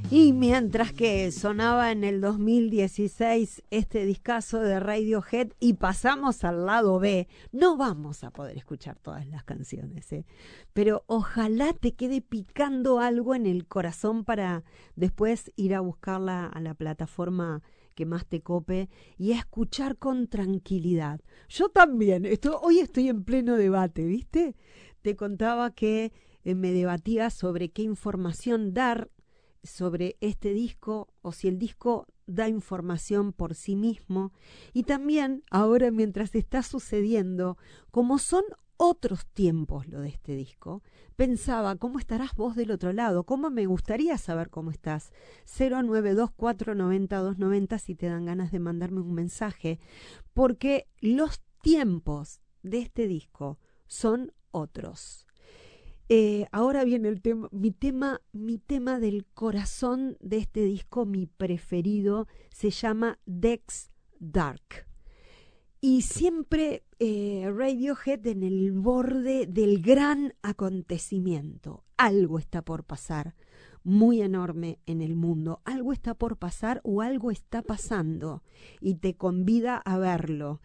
Y mientras que sonaba en el 2016 este discazo de Radiohead y pasamos al lado B, no vamos a poder escuchar todas las canciones, ¿eh? Pero ojalá te quede picando algo en el corazón para después ir a buscarla a la plataforma que más te cope y a escuchar con tranquilidad. Yo también, hoy estoy en pleno debate, ¿viste? Te contaba que me debatía sobre qué información dar sobre este disco o si el disco da información por sí mismo. Y también ahora, mientras está sucediendo, como son otros tiempos lo de este disco, pensaba cómo estarás vos del otro lado, cómo me gustaría saber cómo estás. 092490290 si te dan ganas de mandarme un mensaje, porque los tiempos de este disco son otros. Ahora viene mi tema del corazón de este disco, mi preferido, se llama Dex Dark. Y siempre Radiohead en el borde del gran acontecimiento. Algo está por pasar, muy enorme en el mundo. Algo está por pasar o algo está pasando y te convida a verlo.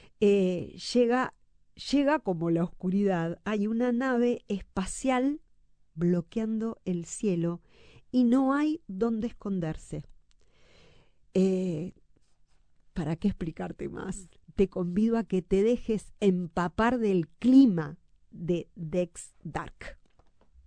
Llega como la oscuridad. Hay una nave espacial bloqueando el cielo y no hay dónde esconderse. ¿Para qué explicarte más? Te convido a que te dejes empapar del clima de Dex Dark.